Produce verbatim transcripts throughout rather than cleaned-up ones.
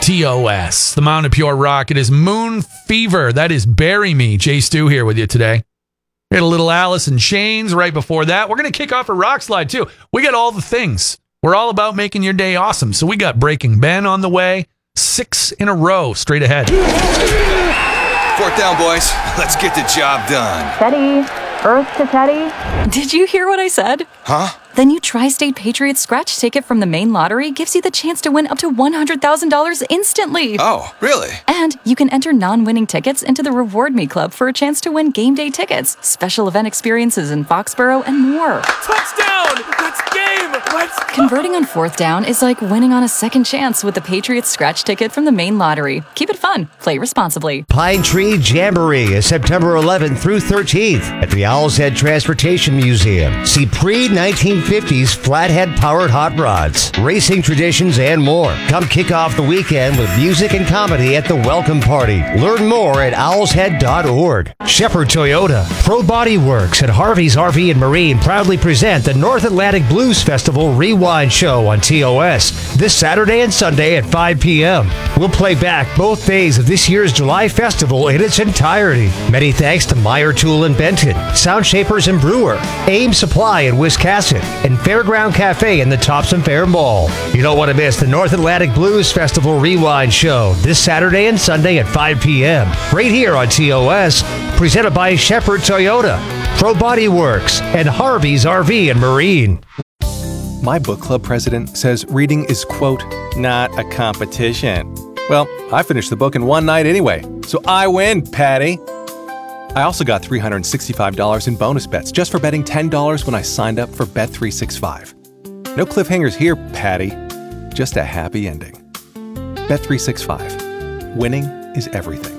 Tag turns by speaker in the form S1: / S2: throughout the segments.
S1: T O S, the Mountain of Pure Rock. It is Moon Fever. That is Bury Me. Jay Stu here with you today. We had a little Alice in Chains right before that. We're going to kick off a rock slide, too. We got all the things. We're all about making your day awesome. So we got Breaking Ben on the way. Six in a row straight ahead.
S2: Fourth down, boys. Let's get the job done.
S3: Teddy. Earth to Teddy.
S4: Did you hear what I said?
S2: Huh?
S4: The new Tri-State Patriots scratch ticket from the Maine Lottery gives you the chance to win up to one hundred thousand dollars instantly.
S2: Oh, really?
S4: And you can enter non-winning tickets into the Reward Me Club for a chance to win game day tickets, special event experiences in Foxborough, and more.
S5: Touchdown! That's game! Let's go!
S4: Converting on fourth down is like winning on a second chance with the Patriots scratch ticket from the Maine Lottery. Keep it fun. Play responsibly.
S6: Pine Tree Jamboree is September eleventh through thirteenth at the Owl's Head Transportation Museum. See pre-nineteen fifties flathead-powered hot rods, racing traditions, and more. Come kick off the weekend with music and comedy at the Welcome Party. Learn more at owls head dot org. Shepherd Toyota, Pro Body Works, and Harvey's R V and Marine proudly present the North Atlantic Blues Festival Rewind Show on T O S this Saturday and Sunday at five p.m. We'll play back both days of this year's July Festival in its entirety. Many thanks to Meyer Tool in Benton, Sound Shapers and Brewer, Aim Supply in Wiscasset, and Fairground Cafe in the Thompson Fair Mall. You don't want to miss the North Atlantic Blues Festival Rewind Show this Saturday and Sunday at five p.m. right here on T O S, presented by Shepherd Toyota, Pro Body Works, and Harvey's R V and Marine.
S7: My book club president says reading is, quote, not a competition. Well, I finished the book in one night anyway, so I win, Patty. I also got three hundred sixty-five dollars in bonus bets just for betting ten dollars when I signed up for Bet three sixty-five. No cliffhangers here, Patty. Just a happy ending. Bet three sixty-five. Winning is everything.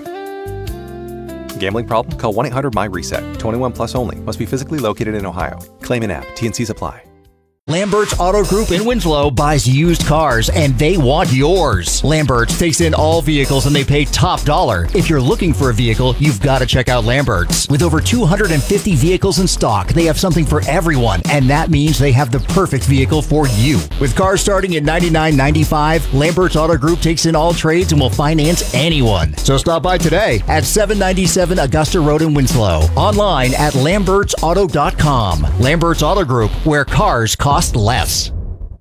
S7: Gambling problem? Call one eight hundred my reset. twenty-one plus only. Must be physically located in Ohio. Claim in app. T N Cs apply.
S8: Lambert's Auto Group in Winslow buys used cars, and they want yours. Lambert's takes in all vehicles, and they pay top dollar. If you're looking for a vehicle, you've got to check out Lambert's. With over two hundred fifty vehicles in stock, they have something for everyone, and that means they have the perfect vehicle for you. With cars starting at ninety-nine ninety-five, Lambert's Auto Group takes in all trades and will finance anyone. So stop by today at seven ninety-seven Augusta Road in Winslow. Online at lamberts auto dot com. Lambert's Auto Group, where cars cost less.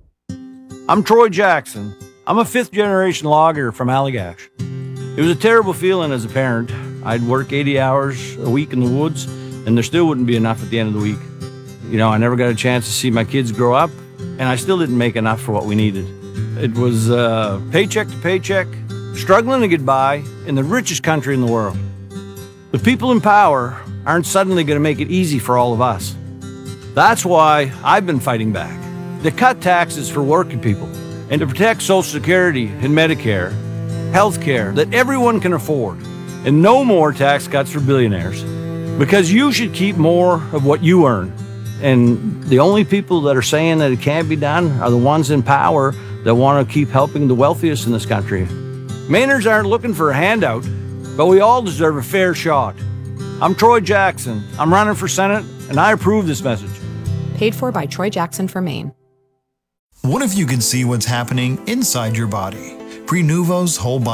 S9: I'm Troy Jackson. I'm a fifth-generation logger from Allagash. It was a terrible feeling as a parent. I'd work eighty hours a week in the woods, and there still wouldn't be enough at the end of the week. You know, I never got a chance to see my kids grow up, and I still didn't make enough for what we needed. It was uh, paycheck to paycheck, struggling to get by in the richest country in the world. The people in power aren't suddenly going to make it easy for all of us. That's why I've been fighting back. To cut taxes for working people and to protect Social Security and Medicare, health care that everyone can afford, and no more tax cuts for billionaires. Because you should keep more of what you earn. And the only people that are saying that it can't be done are the ones in power that want to keep helping the wealthiest in this country. Mainers aren't looking for a handout, but we all deserve a fair shot. I'm Troy Jackson. I'm running for Senate, and I approve this message.
S10: Paid for by Troy Jackson for Maine.
S11: What if you could see what's happening inside your body? Prenuvo's whole body